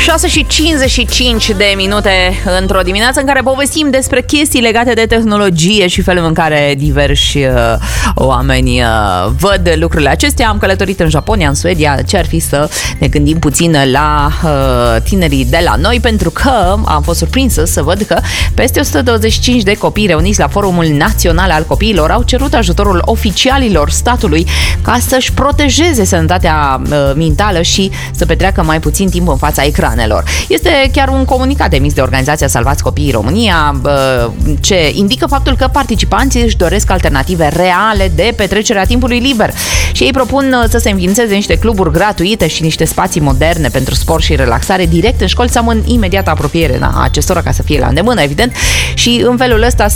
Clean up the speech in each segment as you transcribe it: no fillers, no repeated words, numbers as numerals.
6:55 într-o dimineață în care povestim despre chestii legate de tehnologie și felul în care diversi oameni văd lucrurile acestea. Am călătorit în Japonia, în Suedia. Ce ar fi să ne gândim puțin la tinerii de la noi, pentru că am fost surprinsă să văd că peste 125 de copii reuniți la Forumul Național al Copiilor au cerut ajutorul oficialilor statului ca să-și protejeze sănătatea mentală și să petreacă mai puțin timp în fața ecranelor. Este chiar un comunicat emis de organizația Salvați Copiii România, ce indică faptul că participanții își doresc alternative reale de petrecerea timpului liber și ei propun să se înființeze niște cluburi gratuite și niște spații moderne pentru sport și relaxare direct în școli sau în imediată apropiere acestora, ca să fie la îndemână, evident, și în felul ăsta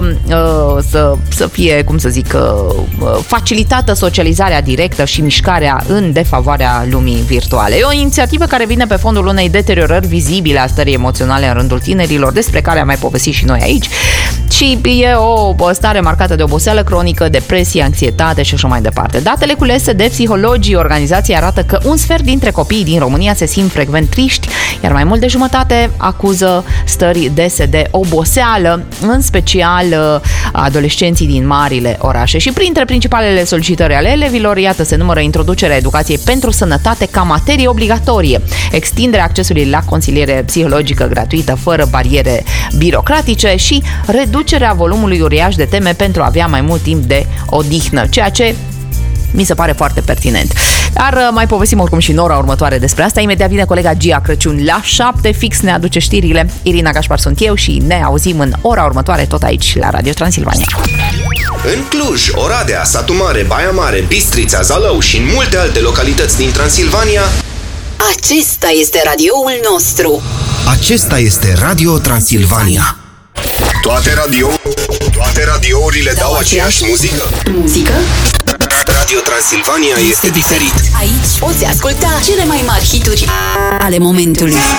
să fie, cum să zic, facilitată socializarea directă și mișcarea în defavoarea lumii virtuale. E o inițiativă care vine pe fondul unei deteriorări vizibile a stării emoționale în rândul tinerilor, despre care am mai povestit și noi aici, și e o stare marcată de oboseală cronică, depresie, anxietate și așa mai departe. Datele culese de psihologii organizației arată că un sfert dintre copiii din România se simt frecvent triști, iar mai mult de jumătate acuză stări dese de oboseală, în special adolescenții din marile orașe. Și printre principalele solicitări ale elevilor, iată, se numără introducerea educației pentru sănătate ca materie obligatorie, extinderea accesului la consiliere psihologică gratuită fără bariere birocratice și reducerea volumului uriaș de teme pentru a avea mai mult timp de odihnă, ceea ce mi se pare foarte pertinent. Dar mai povestim oricum și în ora următoare despre asta. Imediat vine colega Gia Crăciun la 7, fix ne aduce știrile. Irina Gașpar sunt eu și ne auzim în ora următoare tot aici la Radio Transilvania. În Cluj, Oradea, Satu Mare, Baia Mare, Bistrița, Zalău și în multe alte localități din Transilvania, acesta este radioul nostru. Acesta este Radio Transilvania. Toate radiourile dau aceeași muzică. Muzică? Radio Transilvania este diferit. Aici poți asculta cele mai mari hituri ale momentului.